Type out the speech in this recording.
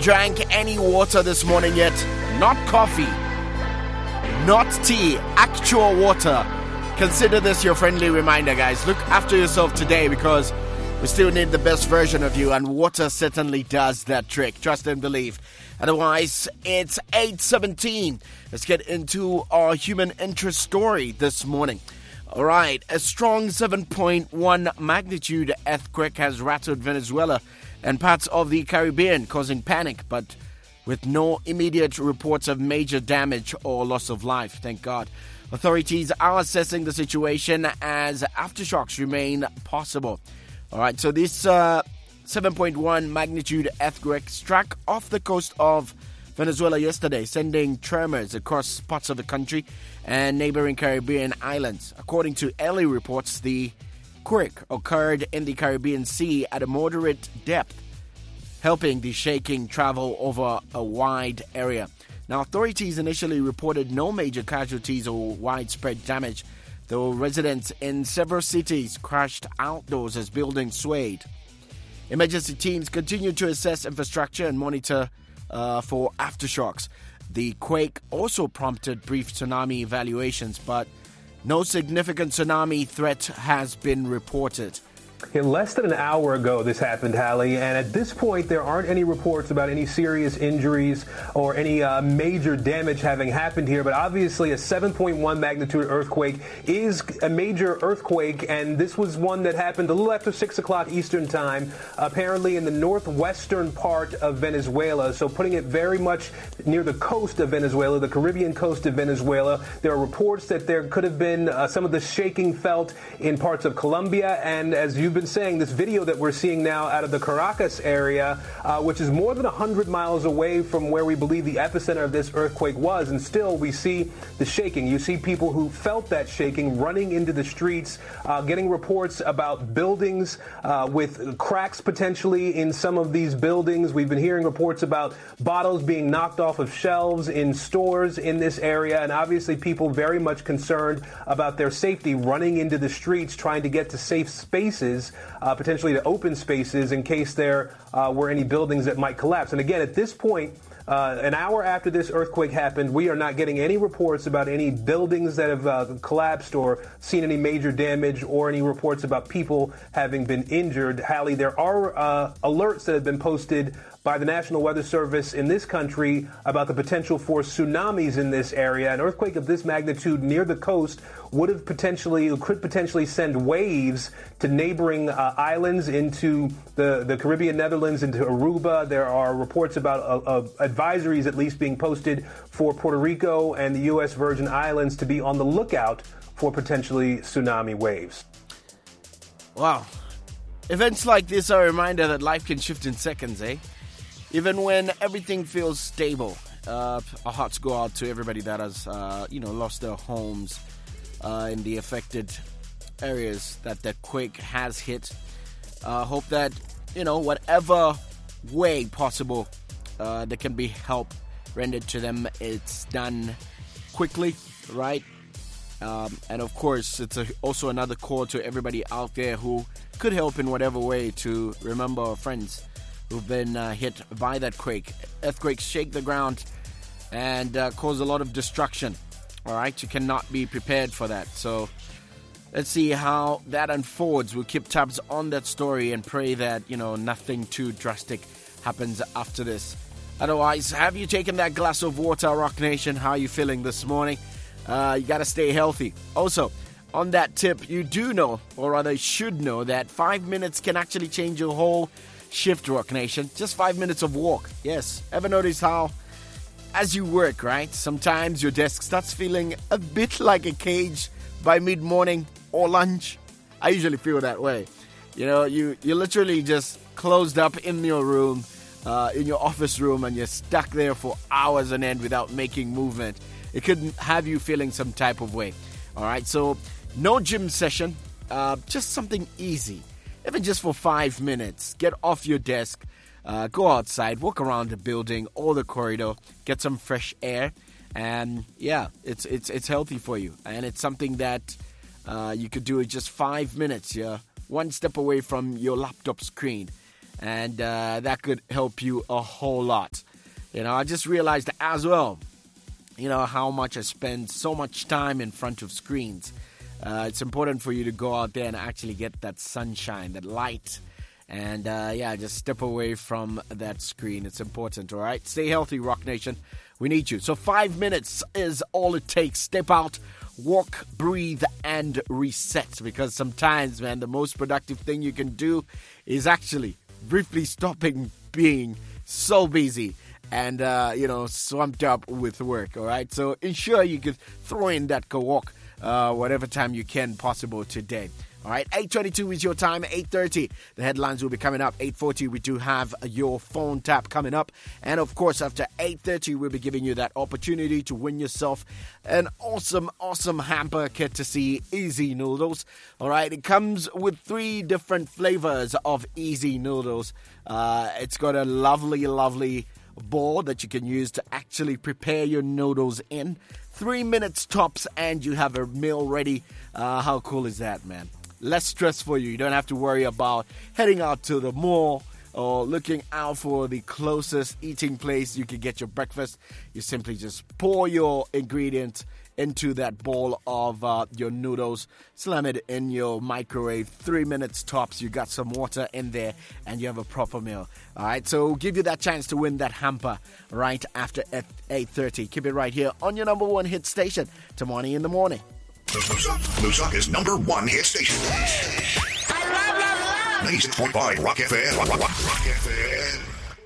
drank any water this morning yet, not coffee, not tea, actual water, consider this your friendly reminder, guys. Look after yourself today because we still need the best version of you, and water certainly does that trick. Trust and believe. Otherwise, it's 8:17. Let's get into our human interest story this morning. All right, a strong 7.1 magnitude earthquake has rattled Venezuela and parts of the Caribbean, causing panic, but with no immediate reports of major damage or loss of life, thank God. Authorities are assessing the situation as aftershocks remain possible. All right, so this 7.1 magnitude earthquake struck off the coast of Venezuela yesterday, sending tremors across parts of the country and neighboring Caribbean islands. According to early reports, the quake occurred in the Caribbean Sea at a moderate depth, helping the shaking travel over a wide area. Now, authorities initially reported no major casualties or widespread damage, though residents in several cities crashed outdoors as buildings swayed. Emergency teams continue to assess infrastructure and monitor for aftershocks. The quake also prompted brief tsunami evaluations, but no significant tsunami threat has been reported. Less than an hour ago, this happened, Hallie, and at this point, there aren't any reports about any serious injuries or any major damage having happened here. But obviously, a 7.1 magnitude earthquake is a major earthquake, and this was one that happened a little after 6 o'clock Eastern time, apparently in the northwestern part of Venezuela. So putting it very much near the coast of Venezuela, the Caribbean coast of Venezuela. There are reports that there could have been some of the shaking felt in parts of Colombia, and as you've been saying, this video that we're seeing now out of the Caracas area, which is more than 100 miles away from where we believe the epicenter of this earthquake was, and still we see the shaking. You see people who felt that shaking running into the streets, getting reports about buildings with cracks potentially in some of these buildings. We've been hearing reports about bottles being knocked off of shelves in stores in this area, and obviously people very much concerned about their safety, running into the streets, trying to get to safe spaces, potentially to open spaces in case there were any buildings that might collapse. And again, at this point, an hour after this earthquake happened, we are not getting any reports about any buildings that have collapsed or seen any major damage or any reports about people having been injured. Hallie, there are alerts that have been posted by the National Weather Service in this country about the potential for tsunamis in this area. An earthquake of this magnitude near the coast could potentially send waves to neighboring islands into the Caribbean Netherlands, into Aruba. There are reports about advisories at least being posted for Puerto Rico and the U.S. Virgin Islands to be on the lookout for potentially tsunami waves. Wow. Events like this are a reminder that life can shift in seconds, eh? Even when everything feels stable, our hearts go out to everybody that has, lost their homes in the affected areas that the quake has hit. Hope that, whatever way possible, there can be help rendered to them. It's done quickly, right? And of course, it's also another call to everybody out there who could help in whatever way to remember our friends who've been hit by that quake. Earthquakes shake the ground and cause a lot of destruction. All right, you cannot be prepared for that. So let's see how that unfolds. We'll keep tabs on that story and pray that, nothing too drastic happens after this. Otherwise, have you taken that glass of water, Rock Nation? How are you feeling this morning? You got to stay healthy. Also, on that tip, you do know, or rather should know, that 5 minutes can actually change your whole shift, Rock Nation. Just 5 minutes of walk. Yes. Ever notice how, as you work, right, sometimes your desk starts feeling a bit like a cage by mid-morning or lunch? I usually feel that way. You're literally just closed up in your room, in your office room, and you're stuck there for hours on end without making movement. It could have you feeling some type of way. All right, so no gym session, just something easy. Even just for 5 minutes, get off your desk, go outside, walk around the building or the corridor, get some fresh air, and yeah, it's healthy for you. And it's something that you could do in just 5 minutes. You're one step away from your laptop screen, and that could help you a whole lot. I just realized as well, how much I spend so much time in front of screens. It's important for you to go out there and actually get that sunshine, that light, and just step away from that screen. It's important, all right? Stay healthy, Rock Nation. We need you. So 5 minutes is all it takes. Step out, walk, breathe, and reset. Because sometimes, man, the most productive thing you can do is actually briefly stopping being so busy and, swamped up with work, all right? So ensure you can throw in that walk whatever time you can possible today. All right, 8:22 is your time, 8:30. The headlines will be coming up. 8:40, we do have your phone tap coming up. And, of course, after 8:30, we'll be giving you that opportunity to win yourself an awesome hamper courtesy Easy Noodles. All right, it comes with 3 different flavors of Easy Noodles. It's got a lovely bowl that you can use to actually prepare your noodles in. 3 minutes tops, and you have a meal ready. How cool is that, man? Less stress for you. You don't have to worry about heading out to the mall or looking out for the closest eating place you can get your breakfast. You simply just pour your ingredients into that bowl of your noodles, slam it in your microwave, 3 minutes tops. You got some water in there, and you have a proper meal. All right, so we'll give you that chance to win that hamper right after 8:30. Keep it right here on your number 1 hit station, Tamani in the Morning. Lusaka's number 1 hit station. I love 96.5 Rock FM. Rock FM.